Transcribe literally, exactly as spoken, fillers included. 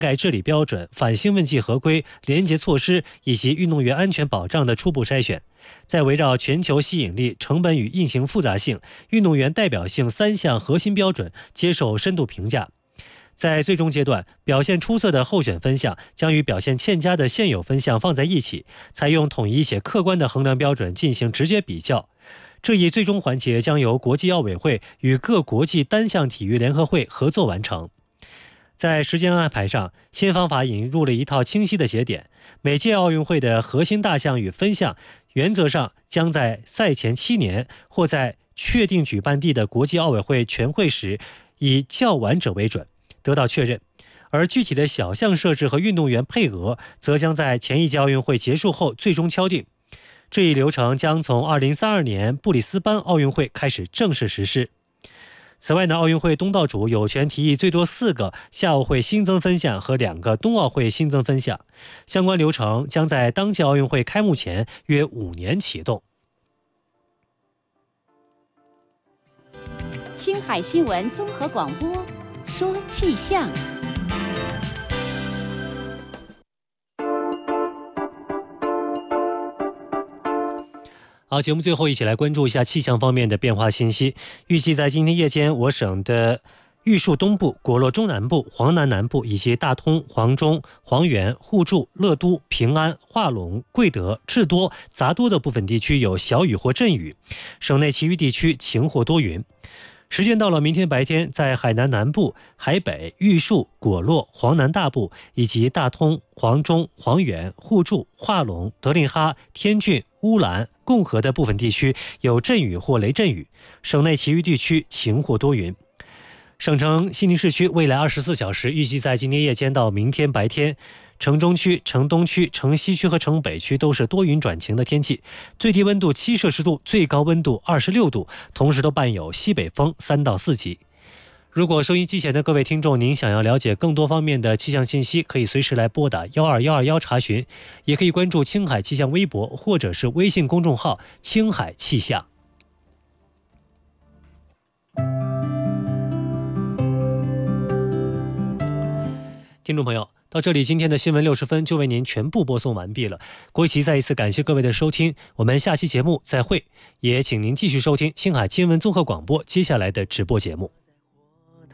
盖治理标准、反兴奋剂合规、廉洁措施以及运动员安全保障的初步筛选，在围绕全球吸引力、成本与运行复杂性、运动员代表性三项核心标准接受深度评价。在最终阶段，表现出色的候选分项将与表现欠佳的现有分项放在一起，采用统一且客观的衡量标准进行直接比较。这一最终环节将由国际奥委会与各国际单项体育联合会合作完成。在时间安排上，新方法引入了一套清晰的节点，每届奥运会的核心大项与分项原则上将在赛前七年或在确定举办地的国际奥委会全会时以较晚者为准得到确认，而具体的小项设置和运动员配额则将在前一届奥运会结束后最终敲定。这一流程将从二零三二年布里斯班奥运会开始正式实施。此外呢，奥运会东道主有权提议最多四个夏奥会新增分项和两个冬奥会新增分项，相关流程将在当届奥运会开幕前约五年启动。 青海新闻综合广播，说气象。 好，节目最后一起来关注一下气象方面的变化信息。预计在今天夜间，我省的玉树东部、果洛中南部、黄南南部以及大通、黄中、黄原、互助、乐都、平安、化隆、贵德、智多、杂多的部分地区有小雨或阵雨，省内其余地区晴或多云。时间到了明天白天，在海南南部、海北、玉树、果洛、黄南大部以及大通、黄中、黄原、互助、化隆、德令哈、天峻、乌兰、共和的部分地区有阵雨或雷阵雨，省内其余地区晴或多云。省城西宁市区未来二十四小时预计在今天夜间到明天白天，城中区、城东区、城西区和城北区都是多云转晴的天气，最低温度七摄氏度，最高温度二十六度，同时都伴有西北风三到四级。如果收音机前的各位听众，您想要了解更多方面的气象信息，可以随时来拨打幺二幺二幺查询，也可以关注青海气象微博或者是微信公众号青海气象。听众朋友，到这里今天的新闻六十分就为您全部播送完毕了。国旗再一次感谢各位的收听，我们下期节目再会，也请您继续收听青海新闻综合广播接下来的直播节目。